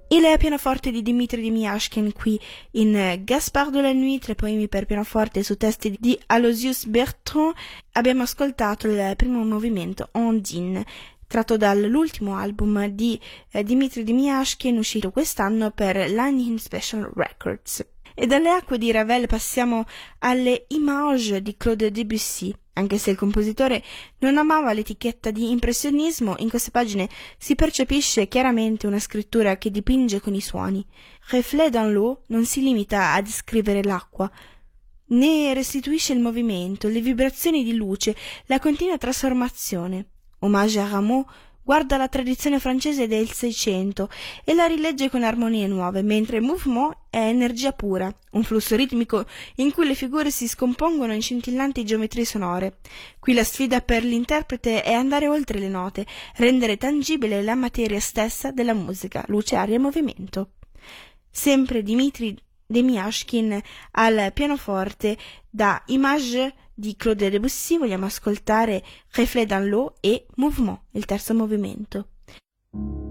Il pianoforte di Dmitri Demiashkin qui in Gaspard de la Nuit, 3 poemi per pianoforte su testi di Aloysius Bertrand. Abbiamo ascoltato il primo movimento, Ondine, tratto dall'ultimo album di Dmitri Demiashkin, uscito quest'anno per Lightning Special Records. E dalle acque di Ravel passiamo alle Images di Claude Debussy. Anche se il compositore non amava l'etichetta di impressionismo, in queste pagine si percepisce chiaramente una scrittura che dipinge con i suoni. Reflet dans l'eau non si limita a descrivere l'acqua, ne restituisce il movimento, le vibrazioni di luce, la continua trasformazione. Hommage a Rameau guarda la tradizione francese del Seicento e la rilegge con armonie nuove, mentre Mouvement è energia pura, un flusso ritmico in cui le figure si scompongono in scintillanti geometrie sonore. Qui la sfida per l'interprete è andare oltre le note, rendere tangibile la materia stessa della musica, luce, aria e movimento. Sempre Dmitri Demiashkin al pianoforte da Images di Claude Debussy vogliamo ascoltare Reflet dans l'eau e Mouvement, il terzo movimento.